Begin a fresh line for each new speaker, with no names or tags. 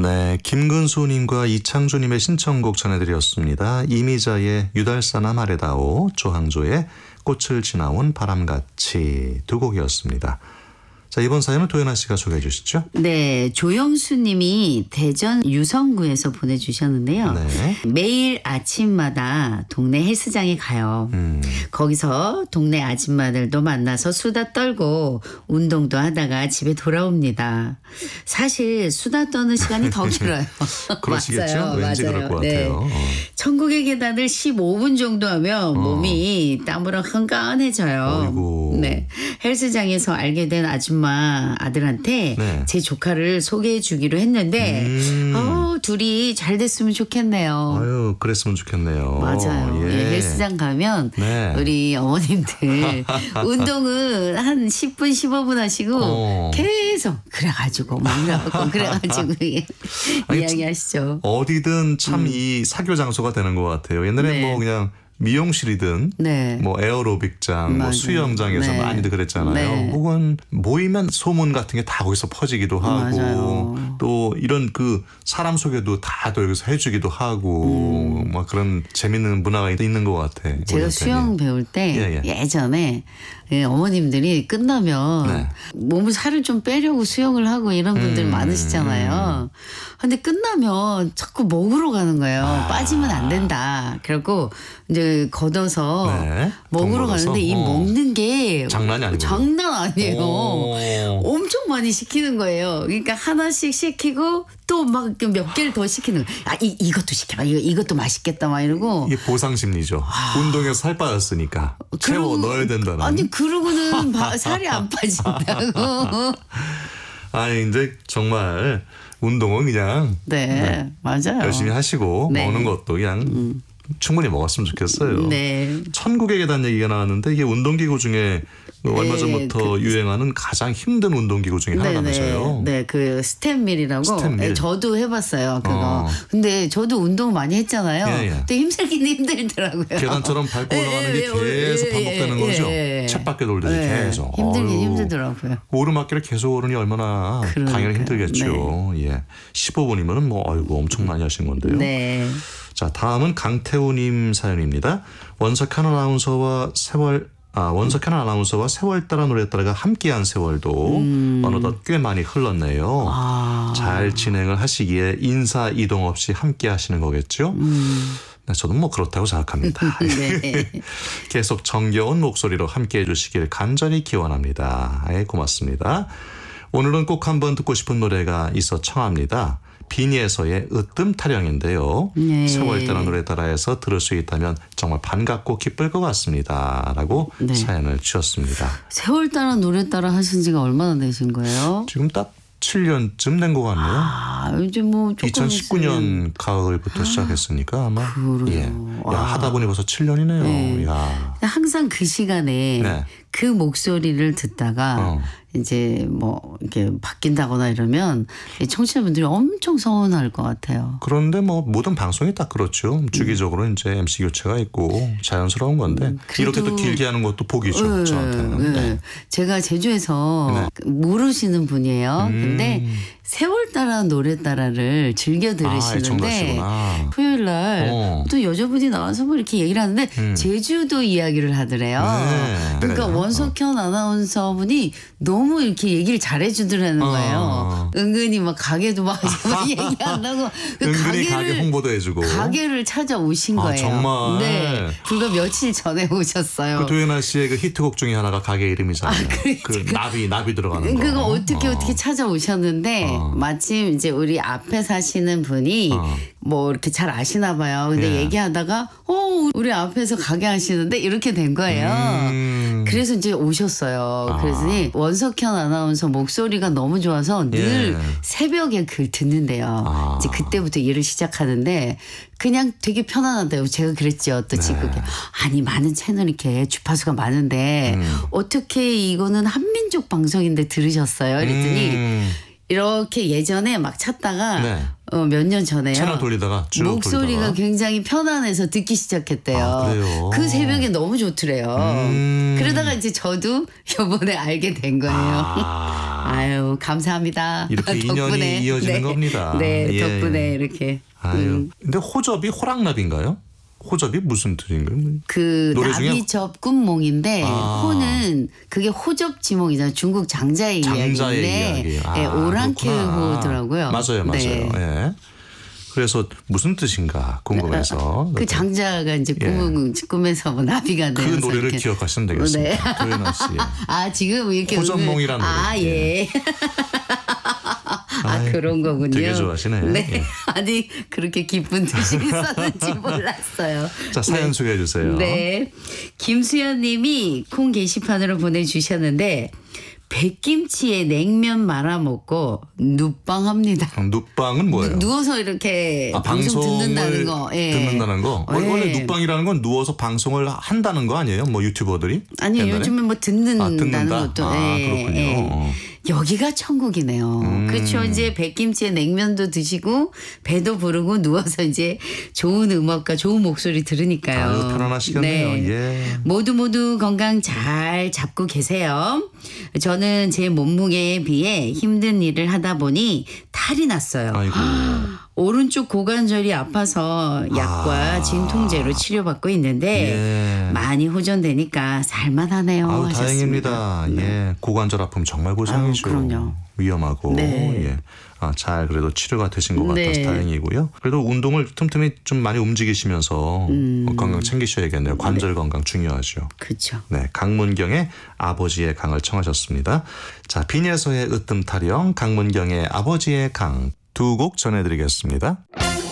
네, 김근수님과 이창주님의 신청곡 전해드렸습니다. 이미자의 유달사나 말해다오, 조항조의 꽃을 지나온 바람같이 두 곡이었습니다. 자, 이번 사연은 도연아 씨가 소개해 주시죠.
네, 조영수 님이 대전 유성구에서 보내주셨는데요.
네.
매일 아침마다 동네 헬스장에 가요. 거기서 동네 아줌마들도 만나서 수다 떨고 운동도 하다가 집에 돌아옵니다. 사실 수다 떠는 시간이 더 길어요.
그러시겠죠?
맞아요.
왠지
맞아요.
그럴 것
네.
같아요.
천국의 계단을 15분 정도 하면 몸이 땀으로 흥건해져요.
어이구.
네, 헬스장에서 알게 된 아줌마 아들한테
네.
제 조카를 소개해 주기로 했는데 둘이 잘 됐으면 좋겠네요.
아유, 그랬으면 좋겠네요.
맞아요.
예.
예, 헬스장 가면
네.
우리 어머님들 운동은 한 10분 15분 하시고 계속 그래가지고 그래가지고 이야기하시죠.
어디든 참 이 사교 장소가 되는 것 같아요. 옛날에
네.
뭐 그냥 미용실이든
네.
뭐 에어로빅장, 뭐
맞아요.
수영장에서
네.
많이들 그랬잖아요.
네.
혹은 모이면 소문 같은 게 다 거기서 퍼지기도 하고
맞아요.
또 이런 그 사람 소개도 다 여기서 해주기도 하고 막 그런 재밌는 문화가 있는 것 같아.
제가 수영 배울 때 예전에 어머님들이 끝나면
네.
몸을 살을 좀 빼려고 수영을 하고 이런 분들 많으시잖아요. 근데 끝나면 자꾸 먹으러 가는 거예요. 빠지면 안 된다. 그래갖고 이제 걷어서
네.
먹으러
돈
가는데 이
벌어서?
먹는 게
장난이 아니고
장난 아니에요.
오.
엄청 많이 시키는 거예요. 그러니까 하나씩 시키고 또 막 몇 개를 더 시키는 거예요. 아, 이것도 시켜봐. 이것도 맛있겠다. 막 이러고.
이게 보상 심리죠. 운동에서 살 빠졌으니까 채워 넣어야 된다는.
아니 그러고는 살이 안 빠진다고.
아니 이제 정말 운동은 그냥
네, 맞아요.
열심히 하시고
네.
먹는 것도 그냥 충분히 먹었으면 좋겠어요.
네.
천국의 계단 얘기가 나왔는데 이게 운동기구 중에 얼마
네,
전부터 유행하는 가장 힘든 운동기구 중에 하나라면서요.
네, 그 스탠밀이라고.
스탠밀.
네, 저도 해봤어요. 그거. 근데 저도 운동 많이 했잖아요. 근데 힘들긴 힘들더라고요.
계단처럼 밟고 올라가는 게 계속 반복되는 거죠. 쳇바퀴 돌듯이 계속.
힘들긴 힘들더라고요.
오르막길을 계속 오르니 얼마나 당연히 힘들겠죠. 예, 15분이면은 뭐 아이고 엄청 많이 하신 건데요.
네.
자, 다음은 강태우님 사연입니다. 원석현 아나운서와 세월 따라 노래 따라가 함께한 세월도 어느덧 꽤 많이 흘렀네요. 잘 진행을 하시기에 인사 이동 없이 함께 하시는 거겠죠? 네, 저도 뭐 그렇다고 생각합니다.
네.
계속 정겨운 목소리로 함께 해주시길 간절히 기원합니다. 고맙습니다. 오늘은 꼭 한번 듣고 싶은 노래가 있어 청합니다. 비니에서의 으뜸 타령인데요.
네.
세월 따라 노래 따라해서 들을 수 있다면 정말 반갑고 기쁠 것 같습니다. 라고
네.
사연을 주셨습니다.
세월 따라 노래 따라 하신 지가 얼마나 되신 거예요?
지금 딱 7년쯤 된 것 같네요.
요즘 뭐 조금
2019년 가을부터 시작했으니까 아마.
그래요.
야, 하다 보니 벌써 7년이네요.
네.
야.
항상 그 시간에
네.
그 목소리를 듣다가 이제 뭐 이렇게 바뀐다거나 이러면 청취자분들이 엄청 서운할 것 같아요.
그런데 뭐 모든 방송이 딱 그렇죠. 주기적으로 이제 MC 교체가 있고 자연스러운 건데 이렇게 또 길게 하는 것도 복이죠. 저한테는. 네.
제가 제주에서 모르시는 분이에요. 근데 세월 따라 노래 따라를 즐겨 들으시는데 토요일 날 또 여자분이 나와서 뭐 이렇게 얘기를 하는데 제주도 이야기를 하더래요.
네.
그러니까 원석현 아나운서분이 너무 이렇게 얘기를 잘해주더라는 거예요. 은근히 막 가게도 막 얘기한다고.
은근히 가게 홍보도 해주고.
가게를 찾아오신 거예요.
정말.
네. 불과 며칠 전에 오셨어요.
그 도연아 씨의 그 히트곡 중에 하나가 가게 이름이잖아요. 그 나비 들어가는 거.
그거 어떻게 찾아오셨는데 마침 이제 우리 앞에 사시는 분이 뭐 이렇게 잘 아시나 봐요. 근데 얘기하다가 우리 앞에서 가게 하시는데 이렇게 된 거예요. 그래서 이제 오셨어요. 그랬더니 원석현 아나운서 목소리가 너무 좋아서 늘 새벽에 글 듣는데요. 이제 그때부터 일을 시작하는데 그냥 되게 편안하대요. 제가 그랬죠. 또 지금 아니 많은 채널 이렇게 주파수가 많은데 어떻게 이거는 한민족 방송인데 들으셨어요? 그랬더니 이렇게 예전에 막 찾다가 몇 년 전에요.
채널 돌리다가 쭉
목소리가
돌리다가.
굉장히 편안해서 듣기 시작했대요.
아, 그래요?
그 새벽에 너무 좋더래요. 그러다가 이제 저도 이번에 알게 된 거예요. 아유 감사합니다.
이렇게 인연이 이어지는 겁니다.
네,
예.
덕분에 이렇게.
아유. 근데 호접이 호랑나비인가요? 호접이 무슨 뜻인가요?
그
노래 중에?
나비접 꿈몽인데
아.
호는 그게 호접지몽이잖아요. 중국 장자의
장자의
이야기인데
이야기.
네, 오랑캐
그렇구나.
호더라고요.
맞아요.
네.
예. 그래서 무슨 뜻인가 궁금해서
그 장자가 이제 꿈에서 뭐 나비가
그
되어서
노래를
이렇게.
기억하시면 되겠습니다.
네.
조연아 씨.
아 지금 이렇게
호접몽이라는 노래.
예. 아 그런 거군요.
되게 좋아하시네.
네.
예.
아니 그렇게 기쁜 뜻이 있었는지 몰랐어요.
자 사연
네.
소개해 주세요.
네. 김수연님이 콩 게시판으로 보내주셨는데 백김치에 냉면 말아 먹고 눕방합니다.
눕방은 뭐예요?
누워서 이렇게 방송
방송을
듣는다는 거. 예.
듣는다는 거.
예.
원래 눕방이라는 건 누워서 방송을 한다는 거 아니에요? 뭐 유튜버들이?
아니
옛날에?
요즘에 뭐 듣는다는
듣는다?
것도.
그렇군요.
여기가 천국이네요. 그렇죠. 이제 백김치에 냉면도 드시고 배도 부르고 누워서 이제 좋은 음악과 좋은 목소리 들으니까요.
아유 편안하시겠네요.
네.
예.
모두 건강 잘 잡고 계세요. 저는 제 몸무게에 비해 힘든 일을 하다 보니 탈이 났어요.
아이고.
오른쪽 고관절이 아파서 약과 진통제로 치료받고 있는데
예.
많이 호전되니까 살만하네요.
아우
하셨습니다.
다행입니다. 예. 고관절 아픔 정말 고생이죠.
그럼요.
위험하고.
네.
예. 잘 그래도 치료가 되신 것 같아서
네.
다행이고요. 그래도 운동을 틈틈이 좀 많이 움직이시면서 건강 챙기셔야겠네요. 관절 건강 중요하죠.
그렇죠.
네, 강문경의 아버지의 강을 청하셨습니다. 자, 빈예서의 으뜸 타령, 강문경의 아버지의 강 두 곡 전해드리겠습니다.